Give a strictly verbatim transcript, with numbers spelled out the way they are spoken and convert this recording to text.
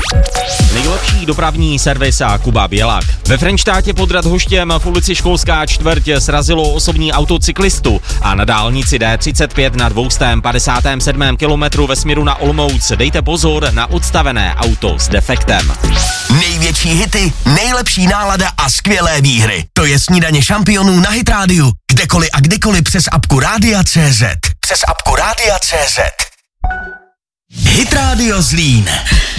Nejlepší dopravní servis a Kuba Bělák. Ve Frenštátě pod Radhoštěm v ulici Školská čtvrť srazilo osobní auto cyklistu a na dálnici D třicet pět na dvě stě padesát sedm kilometrů ve směru na Olomouc dejte pozor na odstavené auto s defektem. Největší hity, nejlepší nálada a skvělé výhry. To je Snídaně šampionů na Hit Radio. Kdekoliv a kdykoliv přes apku Rádia tečka cé zet. Přes apku Rádia tečka cé zet. Hit Radio Zlín.